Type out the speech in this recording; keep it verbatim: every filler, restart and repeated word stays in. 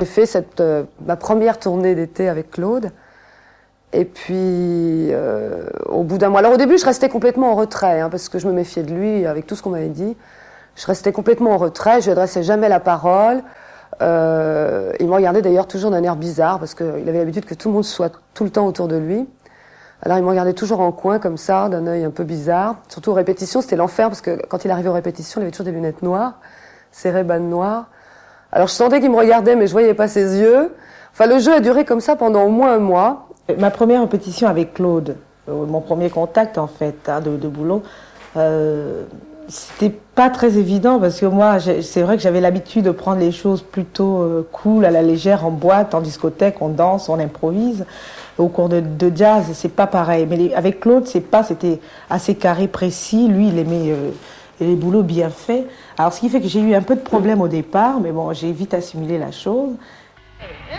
J'ai fait cette, euh, ma première tournée d'été avec Claude. Et puis, euh, au bout d'un mois... Alors au début, je restais complètement en retrait, hein, parce que je me méfiais de lui avec tout ce qu'on m'avait dit. Je restais complètement en retrait, je lui adressais jamais la parole. Euh, il me regardait d'ailleurs toujours d'un air bizarre, parce qu'il avait l'habitude que tout le monde soit tout le temps autour de lui. Alors il me regardait toujours en coin, comme ça, d'un œil un peu bizarre. Surtout aux répétitions, c'était l'enfer, parce que quand il arrivait aux répétitions, il avait toujours des lunettes noires, ses Ray-Ban noires. Alors je sentais qu'il me regardait, mais je voyais pas ses yeux. Enfin, le jeu a duré comme ça pendant au moins un mois. Ma première répétition avec Claude, euh, mon premier contact en fait hein, de, de boulot, euh, c'était pas très évident parce que moi, c'est vrai que j'avais l'habitude de prendre les choses plutôt euh, cool, à la légère, en boîte, en discothèque, on danse, on improvise. Au cours de, de jazz, c'est pas pareil. Mais les, avec Claude, c'est pas, c'était assez carré, précis. Lui, il aimait euh, les boulots bien faits. Alors, ce qui fait que j'ai eu un peu de problème au départ, mais bon, j'ai vite assimilé la chose.